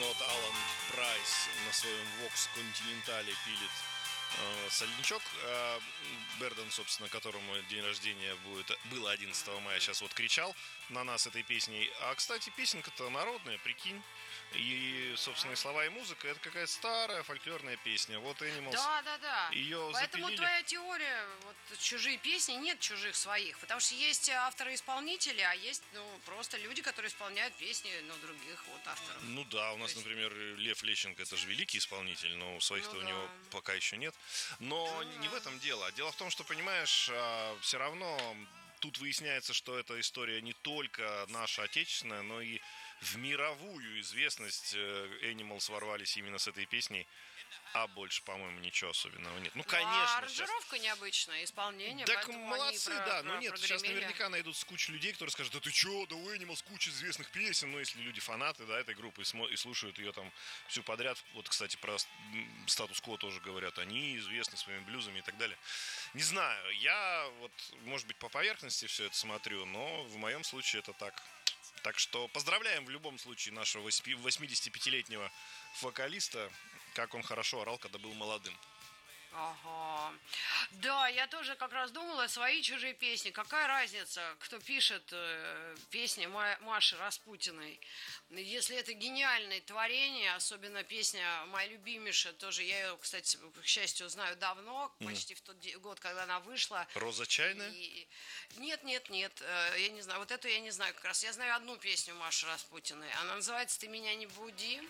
вот Алан Прайс на своем Vox Continentale пилит сольничок. Берден, собственно, которому день рождения было 11 мая, сейчас вот кричал на нас этой песней. А, кстати, песенка-то народная, прикинь. И, собственно, и слова, и музыка — это какая-то старая фольклорная песня. Вот Animals. Да. Ее Поэтому запилили. твоя теория, вот чужие песни, нет чужих своих. Потому что есть авторы-исполнители, а есть, просто люди, которые исполняют песни, других вот авторов. Ну да, у нас, например, Лев Лещенко — это же великий исполнитель, но у своих-то у него пока еще нет. Но не в этом дело. Дело в том, что, понимаешь, все равно тут выясняется, что эта история не только наша отечественная, но и в мировую известность Animals ворвались именно с этой песней. А больше, по-моему, ничего особенного нет. Ну, конечно. Аранжировка сейчас необычная, исполнение. Так молодцы, да. Но нет, сейчас наверняка найдутся куча людей, которые скажут: да ты чё, да у Animals куча известных песен. Ну, если люди фанаты, да, этой группы и слушают ее там всю подряд. Вот, кстати, про статус-кво тоже говорят. Они известны своими блюзами и так далее. Не знаю, я вот, может быть, по поверхности все это смотрю, но в моем случае это так. Так что поздравляем в любом случае нашего 85-летнего вокалиста. Как он хорошо орал, когда был молодым. Ага. Да, я тоже как раз думала, свои чужие песни. Какая разница, кто пишет песни Маши Распутиной? Если это гениальное творение, особенно песня «Моя любимиша», тоже я ее, кстати, к счастью, знаю давно, почти в тот год, когда она вышла. «Роза чайная»? Нет, я не знаю. Вот эту я не знаю как раз. Я знаю одну песню Маши Распутиной. Она называется «Ты меня не буди».